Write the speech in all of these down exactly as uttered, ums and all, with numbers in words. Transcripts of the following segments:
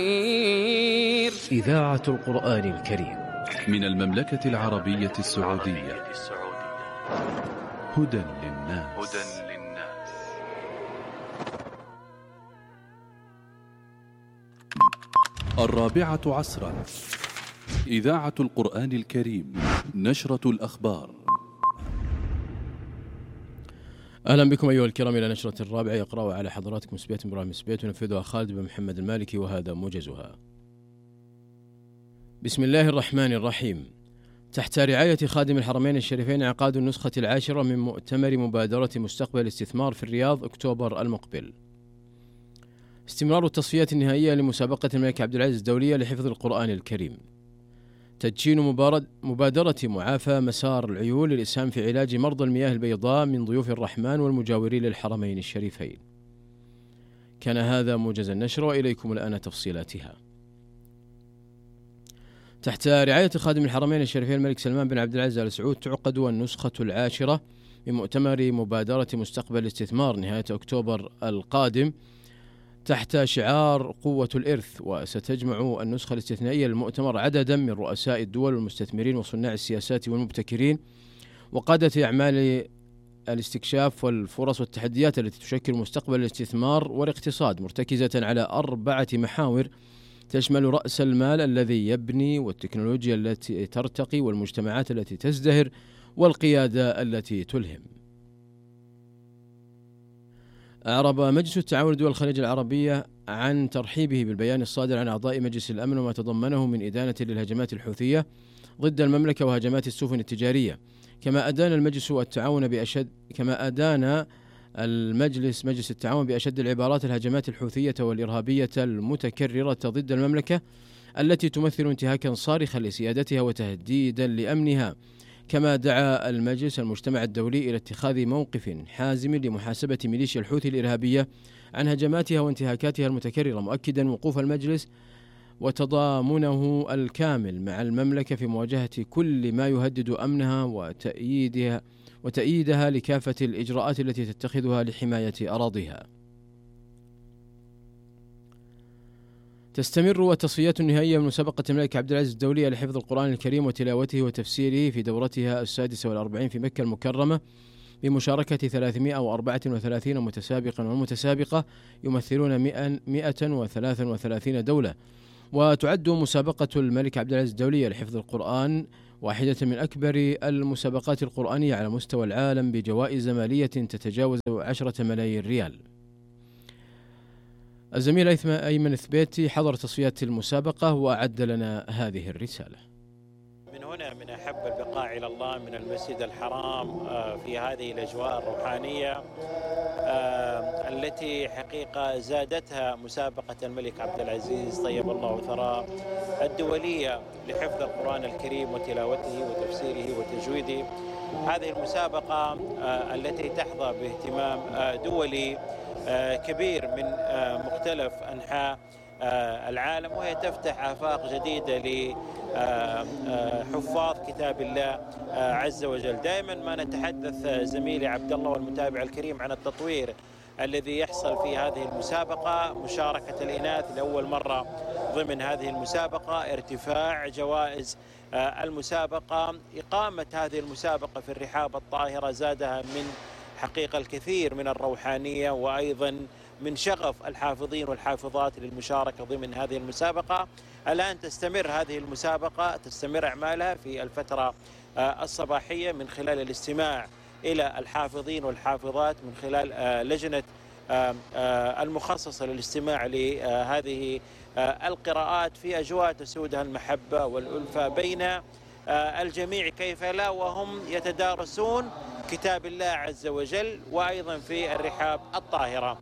إذاعة القرآن الكريم من المملكة العربية السعودية. هدى للناس. الرابعة عصرا. إذاعة القرآن الكريم. نشرة الأخبار. أهلا بكم أيها الكرام إلى نشرة الرابعة، يقرأ على حضراتكم سبيت إبراهيم سبيت ونفذها خالد بن محمد المالكي، وهذا موجزها. بسم الله الرحمن الرحيم. تحت رعاية خادم الحرمين الشريفين عقاد النسخة العاشرة من مؤتمر مبادرة مستقبل الاستثمار في الرياض أكتوبر المقبل. استمرار التصفيات النهائية لمسابقة الملك عبد العزيز الدولية لحفظ القرآن الكريم. تدشين مبادرة معافى مسار العيون للإسهام في علاج مرضى المياه البيضاء من ضيوف الرحمن والمجاورين للحرمين الشريفين. كان هذا موجز النشر، وإليكم الآن تفصيلاتها. تحت رعاية خادم الحرمين الشريفين الملك سلمان بن عبد العزيز آل سعود تعقد النسخة العاشرة من مؤتمر مبادرة مستقبل الاستثمار نهاية أكتوبر القادم تحت شعار قوة الإرث، وستجمع النسخة الاستثنائية للمؤتمر عددا من رؤساء الدول والمستثمرين وصناع السياسات والمبتكرين وقادة أعمال الاستكشاف والفرص والتحديات التي تشكل مستقبل الاستثمار والاقتصاد، مرتكزة على أربعة محاور تشمل رأس المال الذي يبني، والتكنولوجيا التي ترتقي، والمجتمعات التي تزدهر، والقيادة التي تلهم. أعرب مجلس التعاون لدول الخليج العربية عن ترحيبه بالبيان الصادر عن أعضاء مجلس الأمن وما تضمنه من إدانة للهجمات الحوثية ضد المملكة وهجمات السفن التجارية. كما أدان المجلس التعاون بأشد كما أدان المجلس مجلس التعاون بأشد العبارات الهجمات الحوثية والإرهابية المتكررة ضد المملكة التي تمثل انتهاكا صارخا لسيادتها وتهديدا لأمنها. كما دعا المجلس المجتمع الدولي إلى اتخاذ موقف حازم لمحاسبة ميليشيا الحوثي الإرهابية عن هجماتها وانتهاكاتها المتكررة، مؤكدا وقوف المجلس وتضامنه الكامل مع المملكة في مواجهة كل ما يهدد أمنها وتأييدها وتأييدها لكافة الإجراءات التي تتخذها لحماية أراضيها. تستمر التصفيات النهائية من مسابقة الملك عبد العزيز الدولية لحفظ القرآن الكريم وتلاوته وتفسيره في دورتها السادسة والأربعين في مكة المكرمة بمشاركة ثلاثمائة وأربعة وثلاثين متسابقا ومتسابقة يمثلون مئة وثلاثة وثلاثين دولة. وتعد مسابقة الملك عبد العزيز الدولية لحفظ القرآن واحدة من أكبر المسابقات القرآنية على مستوى العالم بجوائز مالية تتجاوز عشرة ملايين ريال. الزميل أيمن ثبيتي حضر تصفيات المسابقة وأعد لنا هذه الرسالة. من هنا من أحب البقاع إلى الله من المسجد الحرام في هذه الأجواء الروحانية التي حقيقة زادتها مسابقة الملك عبد العزيز طيب الله ثراه الدولية لحفظ القرآن الكريم وتلاوته وتفسيره وتجويده. هذه المسابقة التي تحظى باهتمام دولي كبير من مختلف أنحاء العالم، وهي تفتح آفاق جديدة لحفاظ كتاب الله عز وجل. دائما ما نتحدث زميلي عبد الله والمتابع الكريم عن التطوير الذي يحصل في هذه المسابقة، مشاركة الإناث لأول مرة ضمن هذه المسابقة، ارتفاع جوائز المسابقة، إقامة هذه المسابقة في الرحاب الطاهرة زادها من حقيقة الكثير من الروحانية وأيضا من شغف الحافظين والحافظات للمشاركة ضمن هذه المسابقة. الآن تستمر هذه المسابقة، تستمر أعمالها في الفترة الصباحية من خلال الاستماع إلى الحافظين والحافظات من خلال لجنة المخصصة للاستماع لهذه القراءات في أجواء تسودها المحبة والألفة بين الجميع، كيف لا وهم يتدارسون كتاب الله عز وجل وأيضا في الرحاب الطاهرة.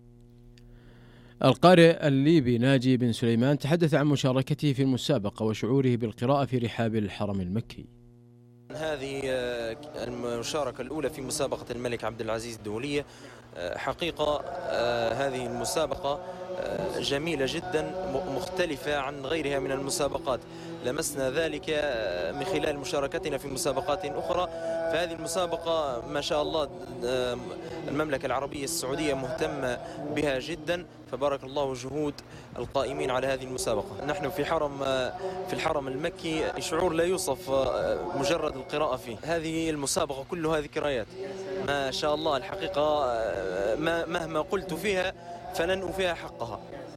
القارئ الليبي ناجي بن سليمان تحدث عن مشاركته في المسابقة وشعوره بالقراءة في رحاب الحرم المكي. هذه المشاركة الأولى في مسابقة الملك عبد العزيز الدولية. حقيقة هذه المسابقة جميلة جدا مختلفة عن غيرها من المسابقات. لمسنا ذلك من خلال مشاركتنا في مسابقات أخرى. فهذه المسابقة ما شاء الله المملكة العربية السعودية مهتمة بها جدا، فبارك الله جهود القائمين على هذه المسابقة. نحن في حرم في الحرم المكي شعور لا يوصف مجرد القراءة فيه. هذه المسابقة كلها ذكريات ما شاء الله الحقيقة، مهما قلت فيها فلن أوفيها حقها.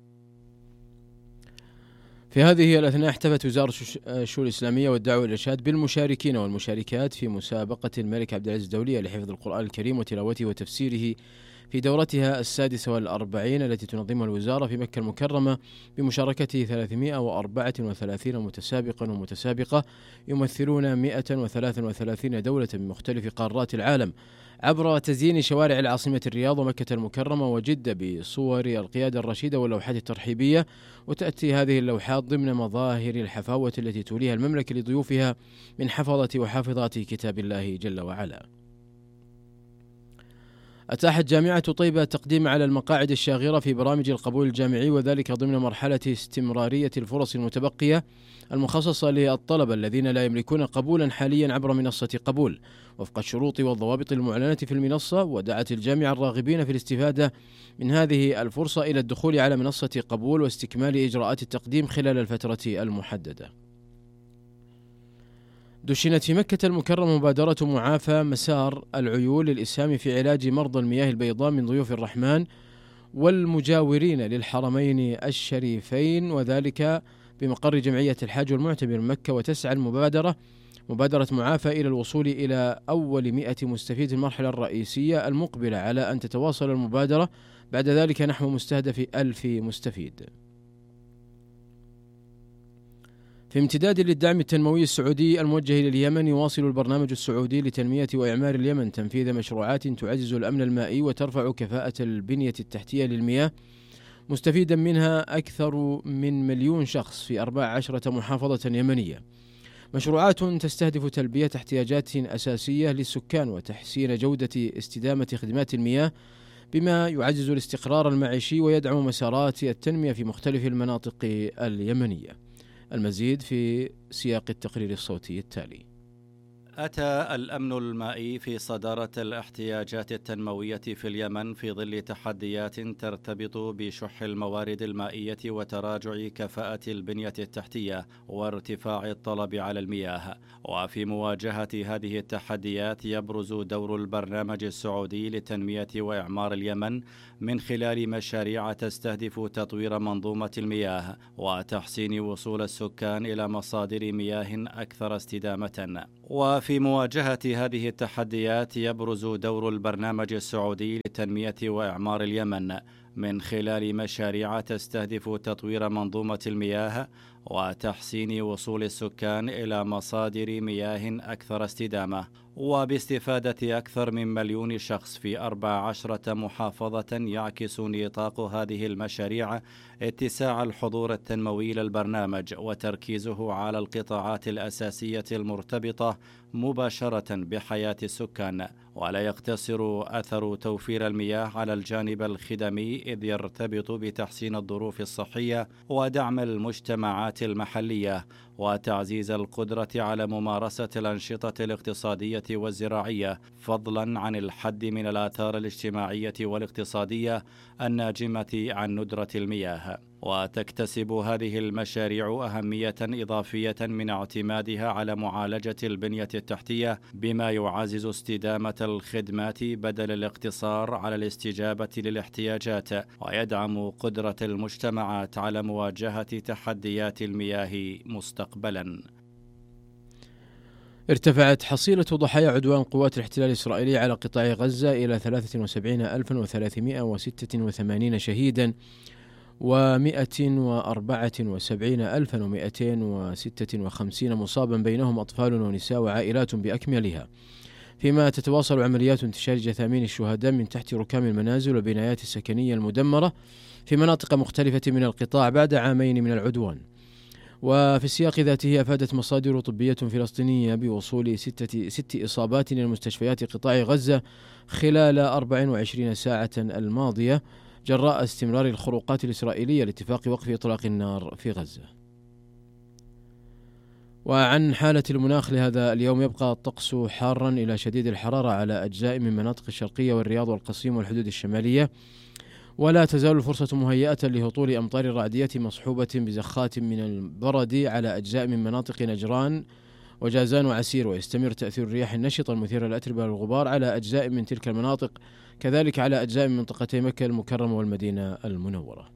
في هذه الأثناء احتفت وزارة الشؤون الإسلامية والدعوة والإرشاد بالمشاركين والمشاركات في مسابقة الملك عبد العزيز الدولية لحفظ القرآن الكريم وتلاوته وتفسيره في دورتها السادسة والأربعين التي تنظمها الوزارة في مكة المكرمة بمشاركة ثلاثمائة وأربعة وثلاثين متسابقا ومتسابقة يمثلون مائة وثلاثة وثلاثين دولة من مختلف قارات العالم، عبر تزيين شوارع العاصمة الرياض ومكة المكرمة وجدة بصور القيادة الرشيدة واللوحات الترحيبية. وتأتي هذه اللوحات ضمن مظاهر الحفاوة التي توليها المملكة لضيوفها من حفظة وحافظات كتاب الله جل وعلا. أتاحت جامعة طيبة تقديم على المقاعد الشاغرة في برامج القبول الجامعي، وذلك ضمن مرحلة استمرارية الفرص المتبقية المخصصة للطلبة الذين لا يملكون قبولا حاليا عبر منصة قبول وفق الشروط والضوابط المعلنة في المنصة. ودعت الجامعة الراغبين في الاستفادة من هذه الفرصة إلى الدخول على منصة قبول واستكمال إجراءات التقديم خلال الفترة المحددة. دشنت في مكة المكرمة مبادرة معافى مسار العيول للإسهام في علاج مرضى المياه البيضاء من ضيوف الرحمن والمجاورين للحرمين الشريفين، وذلك بمقر جمعية الحاج والمعتمر مكة. وتسعى المبادرة مبادرة معافى إلى الوصول إلى أول مئة مستفيد في المرحلة الرئيسية المقبلة، على أن تتواصل المبادرة بعد ذلك نحو مستهدف ألف مستفيد. في امتداد للدعم التنموي السعودي الموجه إلى اليمن، يواصل البرنامج السعودي لتنمية وإعمار اليمن تنفيذ مشروعات تعزز الأمن المائي وترفع كفاءة البنية التحتية للمياه، مستفيدا منها أكثر من مليون شخص في أربع عشرة محافظة يمنية. مشروعات تستهدف تلبية احتياجات أساسية للسكان وتحسين جودة استدامة خدمات المياه، بما يعزز الاستقرار المعيشي ويدعم مسارات التنمية في مختلف المناطق اليمنية. المزيد في سياق التقرير الصوتي التالي. أتى الأمن المائي في صدارة الاحتياجات التنموية في اليمن في ظل تحديات ترتبط بشح الموارد المائية وتراجع كفاءة البنية التحتية وارتفاع الطلب على المياه. وفي مواجهة هذه التحديات يبرز دور البرنامج السعودي لتنمية وإعمار اليمن من خلال مشاريع تستهدف تطوير منظومة المياه وتحسين وصول السكان إلى مصادر مياه أكثر استدامة. وفي مواجهة هذه التحديات يبرز دور البرنامج السعودي لتنمية وإعمار اليمن من خلال مشاريع تستهدف تطوير منظومة المياه وتحسين وصول السكان إلى مصادر مياه أكثر استدامة، وباستفادة أكثر من مليون شخص في أربع عشرة محافظة. يعكس نطاق هذه المشاريع اتساع الحضور التنموي للبرنامج وتركيزه على القطاعات الأساسية المرتبطة مباشرة بحياة السكان، ولا يقتصر أثر توفير المياه على الجانب الخدمي، إذ يرتبط بتحسين الظروف الصحية ودعم المجتمعات المحلية وتعزيز القدرة على ممارسة الأنشطة الاقتصادية والزراعية، فضلا عن الحد من الآثار الاجتماعية والاقتصادية الناجمة عن ندرة المياه. وتكتسب هذه المشاريع أهمية إضافية من اعتمادها على معالجة البنية التحتية، بما يعزز استدامة الخدمات بدل الاقتصار على الاستجابة للاحتياجات، ويدعم قدرة المجتمعات على مواجهة تحديات المياه مستقبلا. ارتفعت حصيلة ضحايا عدوان قوات الاحتلال الإسرائيلي على قطاع غزة إلى ثلاثة وسبعين ألفا وثلاثمائة وستة وثمانين شهيدا ومائة وأربعة وسبعين ألفا ومائتين وستة وخمسين مصابا، بينهم أطفال ونساء وعائلات بأكملها، فيما تتواصل عمليات انتشار جثامين الشهداء من تحت ركام المنازل والبنايات السكنية المدمرة في مناطق مختلفة من القطاع بعد عامين من العدوان. وفي السياق ذاته أفادت مصادر طبية فلسطينية بوصول ستة ست إصابات إلى مستشفيات قطاع غزة خلال أربع وعشرين ساعة الماضية، جراء استمرار الخروقات الإسرائيلية لاتفاق وقف إطلاق النار في غزة. وعن حالة المناخ لهذا اليوم: يبقى الطقس حارا إلى شديد الحرارة على أجزاء من مناطق الشرقية والرياض والقصيم والحدود الشمالية، ولا تزال الفرصة مهيئة لهطول أمطار رعدية مصحوبة بزخات من البرد على أجزاء من مناطق نجران وجازان وعسير، ويستمر تأثير الرياح النشطة المثيرة للأتربة والغبار على أجزاء من تلك المناطق، كذلك على أجزاء من منطقتي مكة المكرمة والمدينة المنورة.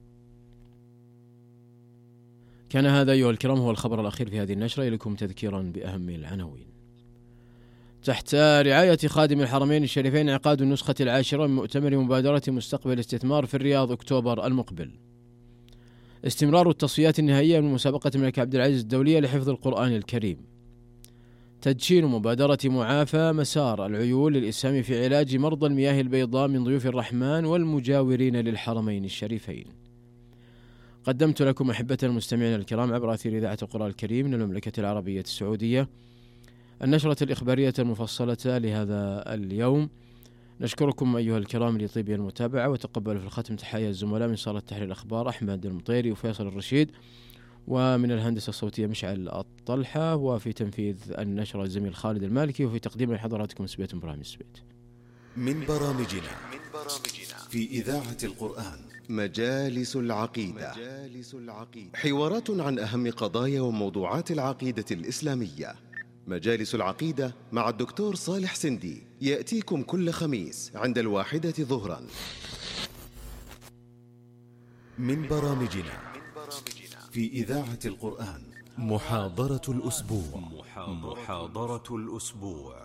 كان هذا أيها الكرام هو الخبر الأخير في هذه النشرة. إليكم تذكيرا بأهم العناوين. تحت رعاية خادم الحرمين الشريفين انعقاد النسخة العاشرة من مؤتمر مبادرة مستقبل الاستثمار في الرياض أكتوبر المقبل. استمرار التصفيات النهائية من مسابقة الملك عبد العزيز الدولية لحفظ القرآن الكريم. تدشين مبادرة معافى مسار العيول للإسهام في علاج مرضى المياه البيضاء من ضيوف الرحمن والمجاورين للحرمين الشريفين. قدمت لكم أحبة المستمعين الكرام عبر أثير إذاعة القرآن الكريم من المملكة العربية السعودية النشرة الإخبارية المفصلة لهذا اليوم. نشكركم أيها الكرام لطيب المتابعة، وتقبلوا في الختم تحية الزملاء من صالة تحرير الأخبار أحمد المطيري وفيصل الرشيد، ومن الهندسة الصوتية مشعل الطلحة، وفي تنفيذ النشرة الزميل خالد المالكي، وفي تقديم لحضراتكم سبيت إبراهيم السبيت. من برامجنا في إذاعة القرآن مجالس العقيدة، حوارات عن أهم قضايا وموضوعات العقيدة الإسلامية. مجالس العقيدة مع الدكتور صالح سندي يأتيكم كل خميس عند الواحدة ظهرا. من برامجنا في إذاعة القرآن محاضرة الأسبوع. محاضرة الأسبوع.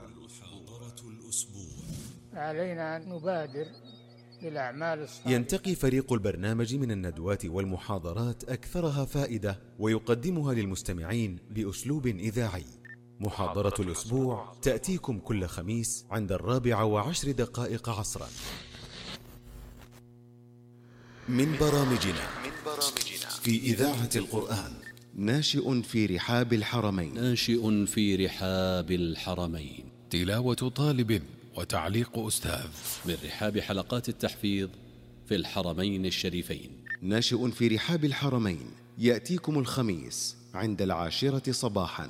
علينا أن نبادر بالأعمال الصالحة. ينتقي فريق البرنامج من الندوات والمحاضرات أكثرها فائدة ويقدمها للمستمعين بأسلوب إذاعي. محاضرة الأسبوع تأتيكم كل خميس عند الرابعة وعشر دقائق عصرا. من برامجنا في إذاعة القرآن ناشئ في رحاب الحرمين. ناشئ في رحاب الحرمين. تلاوة طالب وتعليق أستاذ من رحاب حلقات التحفيظ في الحرمين الشريفين. ناشئ في رحاب الحرمين يأتيكم الخميس عند العاشرة صباحا.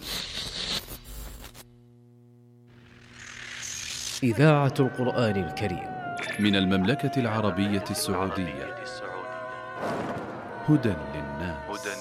إذاعة القرآن الكريم من المملكة العربية السعودية. هدى